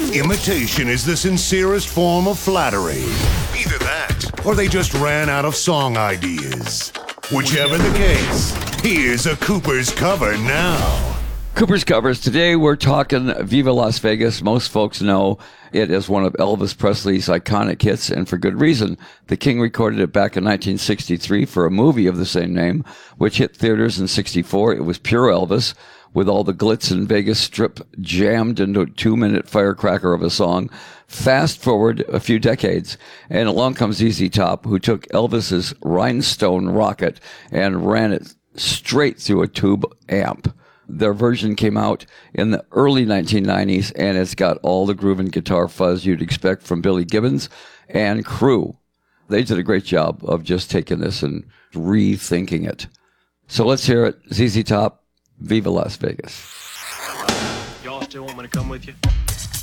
Imitation is the sincerest form of flattery. Either that, or they just ran out of song ideas. Whichever the case, here's a Cooper's Cover now. Cooper's Covers. Today we're talking Viva Las Vegas. Most folks know it as one of Elvis Presley's iconic hits, and for good reason. The King recorded it back in 1963 for a movie of the same name, which hit theaters in 64. It was pure Elvis, with all the glitz in Vegas Strip jammed into a 2-minute firecracker of a song. Fast forward a few decades, and along comes ZZ Top, who took Elvis's Rhinestone Rocket and ran it straight through a tube amp. Their version came out in the early 1990s, and it's got all the groove and guitar fuzz you'd expect from Billy Gibbons and crew. They did a great job of just taking this and rethinking it. So let's hear it. ZZ Top, Viva Las Vegas. Y'all still want me to come with you?